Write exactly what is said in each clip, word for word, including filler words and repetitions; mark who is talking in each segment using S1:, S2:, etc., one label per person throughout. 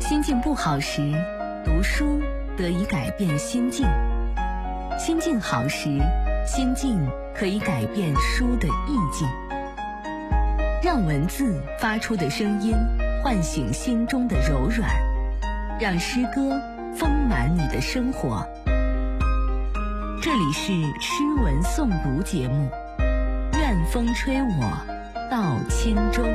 S1: 心境不好时，读书得以改变心境；心境好时，心境可以改变书的意境。让文字发出的声音唤醒心中的柔软，让诗歌丰满你的生活。这里是诗文诵读节目，愿风吹我到轻舟。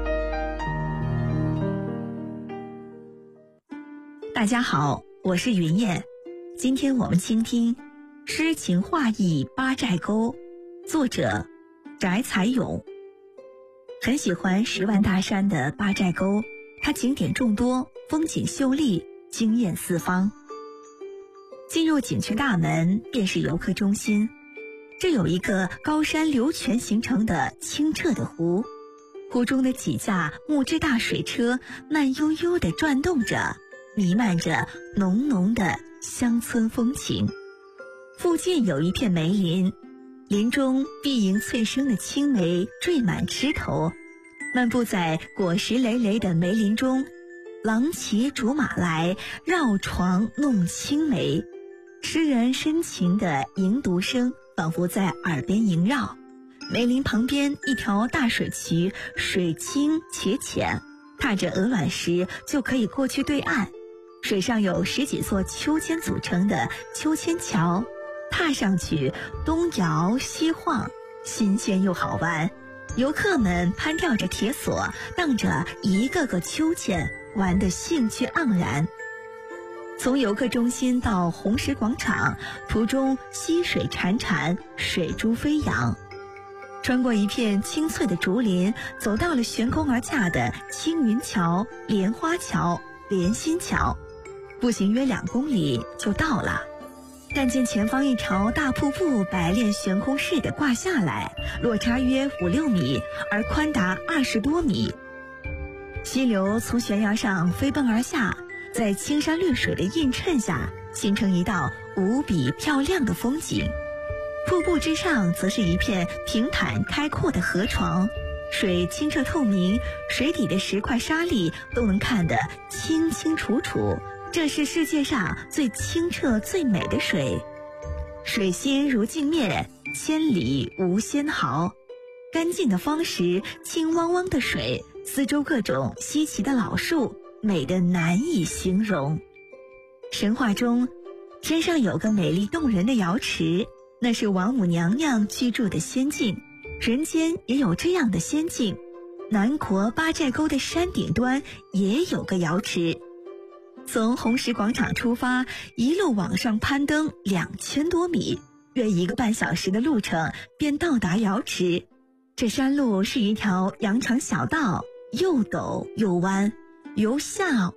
S2: 大家好，我是云燕。今天我们倾听诗情画意八寨沟，作者翟才勇。很喜欢十万大山的八寨沟，它景点众多，风景秀丽，惊艳四方。进入景区大门便是游客中心，这有一个高山流泉形成的清澈的湖，湖中的几架木质大水车慢悠悠地转动着，弥漫着浓浓的乡村风情。附近有一片梅林，林中碧莹翠生的青梅缀满枝头，漫步在果实累累的梅林中，郎骑竹马来，绕床弄青梅。诗人深情的吟读声仿佛在耳边萦绕。梅林旁边一条大水渠，水清且浅，踏着鹅卵石就可以过去对岸。水上有十几座秋千组成的秋千桥，踏上去东摇西晃，新鲜又好玩。游客们攀吊着铁索，荡着一个个秋千，玩得兴趣盎然。从游客中心到红石广场，途中溪水潺潺，水珠飞扬。穿过一片青翠的竹林，走到了悬空而架的青云桥、莲花桥、莲心桥，步行约两公里就到了。但见前方一条大瀑布白练悬空似的挂下来，落差约五六米，而宽达二十多米。溪流从悬崖上飞奔而下，在青山绿水的映衬下，形成一道无比漂亮的风景。瀑布之上则是一片平坦开阔的河床，水清澈透明，水底的石块沙砾都能看得清清楚楚。这是世界上最清澈最美的水，水心如镜面，千里无纤毫。干净的方石，清汪汪的水，四周各种稀奇的老树，美得难以形容。神话中，天上有个美丽动人的瑶池，那是王母娘娘居住的仙境。人间也有这样的仙境，南国八寨沟的山顶端也有个瑶池。从红石广场出发，一路往上攀登两千多米，约一个半小时的路程便到达瑶池。这山路是一条羊肠小道，又陡又弯，由下